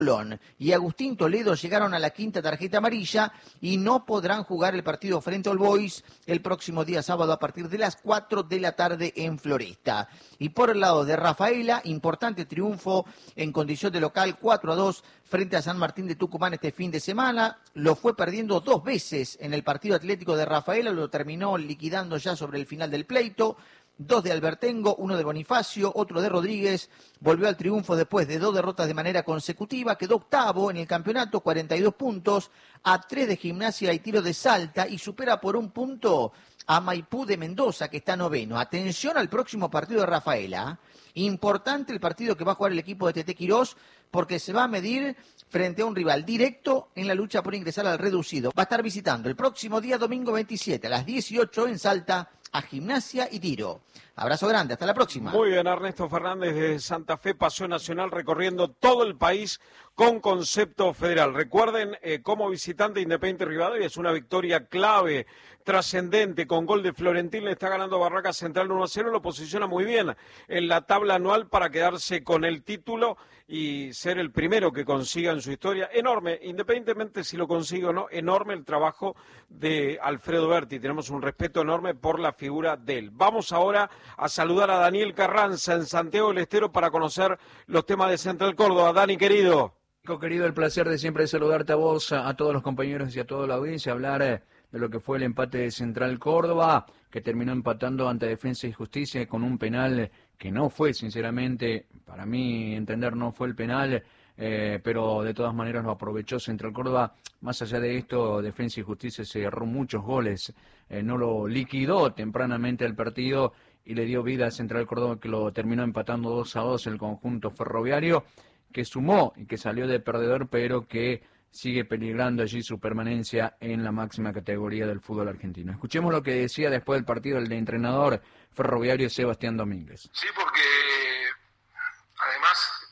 y Agustín Toledo llegaron a la quinta tarjeta amarilla y no podrán jugar el partido frente a All Boys el próximo día sábado a partir de las 4 de la tarde en Floresta. Y por el lado de Rafaela, importante triunfo en condición de local 4-2 frente a San Martín de Tucumán este fin de semana. Lo fue perdiendo 2 veces en el partido atlético de Rafaela, lo terminó liquidando ya sobre el final del pleito. 2 de Albertengo, 1 de Bonifacio, otro de Rodríguez, volvió al triunfo después de 2 derrotas de manera consecutiva, quedó octavo en el campeonato, 42 puntos, a 3 de Gimnasia y Tiro de Salta y supera por 1 punto a Maipú de Mendoza, que está noveno. Atención al próximo partido de Rafaela, importante el partido que va a jugar el equipo de Tete Quirós, porque se va a medir frente a un rival directo en la lucha por ingresar al reducido. Va a estar visitando el próximo día domingo 27 a las 18 en Salta a Gimnasia y Tiro. Abrazo grande, hasta la próxima. Muy bien, Ernesto Fernández de Santa Fe, Paseo Nacional, recorriendo todo el país con concepto federal. Recuerden, como visitante Independiente Rivadavia es una victoria clave, trascendente, con gol de Florentín, le está ganando Barraca Central 1-0, lo posiciona muy bien en la tabla anual para quedarse con el título y ser el primero que consiga en su historia. Enorme, independientemente si lo consigue o no, enorme el trabajo de Alfredo Berti. Tenemos un respeto enorme por la figura de él. Vamos ahora a saludar a Daniel Carranza en Santiago del Estero para conocer los temas de Central Córdoba. Dani, querido. Querido, el placer de siempre saludarte a vos, a todos los compañeros y a toda la audiencia, hablar de lo que fue el empate de Central Córdoba, que terminó empatando ante Defensa y Justicia con un penal que no fue, sinceramente, para mí entender no fue el penal, pero de todas maneras lo aprovechó Central Córdoba. Más allá de esto, Defensa y Justicia se agarró muchos goles, no lo liquidó tempranamente el partido y le dio vida a Central Córdoba, que lo terminó empatando 2-2 el conjunto ferroviario, que sumó y que salió de perdedor, pero que sigue peligrando allí su permanencia en la máxima categoría del fútbol argentino. Escuchemos lo que decía después del partido el entrenador ferroviario Sebastián Domínguez. Sí, porque además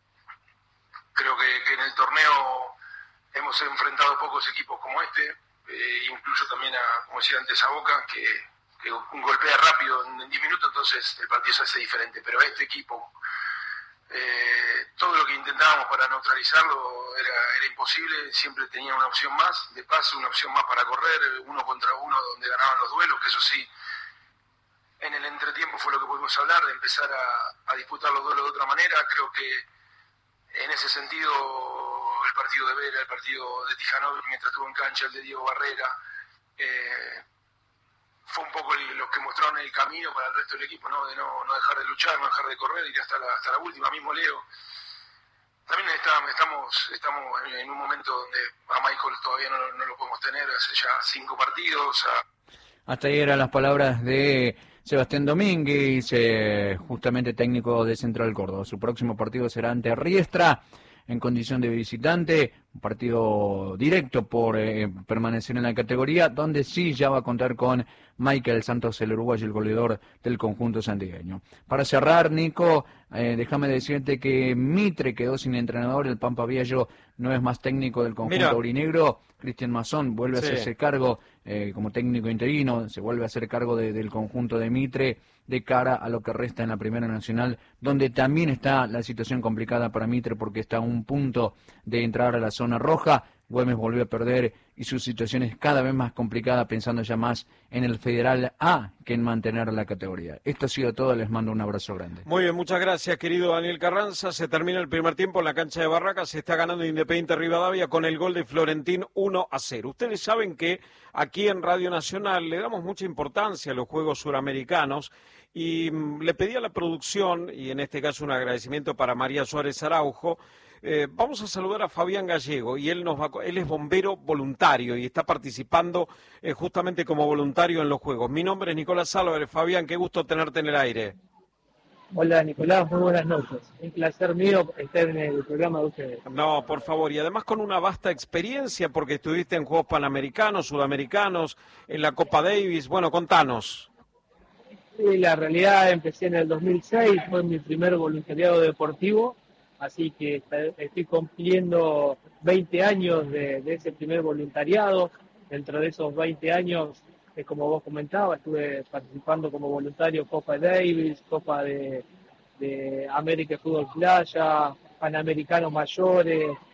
creo que en el torneo hemos enfrentado pocos equipos como este, incluyo también como decía antes, a Boca, que golpea rápido en 10 minutos, entonces el partido se hace diferente, pero este equipo, todo lo que intentábamos para neutralizarlo era imposible, siempre tenía una opción más de pase, una opción más para correr, 1 contra 1 donde ganaban los duelos, que eso sí, en el entretiempo fue lo que pudimos hablar, de empezar a disputar los duelos de otra manera. Creo que en ese sentido el partido de Vera, el partido de Tijanov mientras estuvo en cancha, el de Diego Barrera, fue un poco lo que mostraron el camino para el resto del equipo, ¿no? De no dejar de luchar, no dejar de correr, ir hasta la última. Mismo Leo. También estamos en un momento donde a Michael todavía no lo podemos tener, hace ya 5 partidos. Hasta ahí eran las palabras de Sebastián Domínguez, justamente técnico de Central Córdoba. Su próximo partido será ante Riestra, en condición de visitante, un partido directo por permanecer en la categoría, donde sí ya va a contar con Michael Santos, el uruguayo, el goleador del conjunto santiagueño. Para cerrar, Nico, déjame decirte que Mitre quedó sin entrenador, el Pampa Viallo no es más técnico del conjunto aurinegro, Cristian Mazón vuelve a hacerse cargo como técnico interino, se vuelve a hacer cargo del conjunto de Mitre, de cara a lo que resta en la Primera Nacional, donde también está la situación complicada para Mitre porque está a un punto de entrar a la zona roja. Güemes volvió a perder y su situación es cada vez más complicada, pensando ya más en el Federal A que en mantener la categoría. Esto ha sido todo, les mando un abrazo grande. Muy bien, muchas gracias, querido Daniel Carranza. Se termina el primer tiempo en la cancha de Barracas, se está ganando Independiente Rivadavia con el gol de Florentín 1-0. Ustedes saben que aquí en Radio Nacional le damos mucha importancia a los Juegos Suramericanos y le pedí a la producción, y en este caso un agradecimiento para María Suárez Araujo, vamos a saludar a Fabián Gallego y él es bombero voluntario y está participando justamente como voluntario en los Juegos. Mi nombre es Nicolás Álvarez. Fabián, qué gusto tenerte en el aire. Hola Nicolás, muy buenas noches. Un placer mío estar en el programa de ustedes. No, por favor, y además con una vasta experiencia porque estuviste en Juegos Panamericanos, Sudamericanos, en la Copa Davis. Bueno, contanos. Sí, la realidad empecé en el 2006, fue mi primer voluntariado deportivo, así que estoy cumpliendo 20 años de ese primer voluntariado. Dentro de esos 20 años, como vos comentabas, estuve participando como voluntario Copa Davis, Copa de América Fútbol Playa, panamericanos mayores,